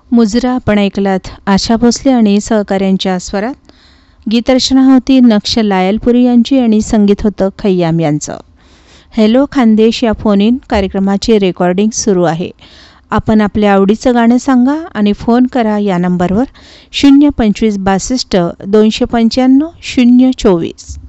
मुजरा आपण ऐकलात आशा भोसले आणि सहकाऱ्यांच्या स्वरात. गीतरचना होती नक्ष लायलपुरी यांची आणि संगीत होतं खय्याम यांचं. हॅलो खानदेश या फोन इन कार्यक्रमाची रेकॉर्डिंग सुरू आहे. आपण आपल्या आवडीचं गाणं सांगा आणि फोन करा या नंबरवर 025 62 295 024.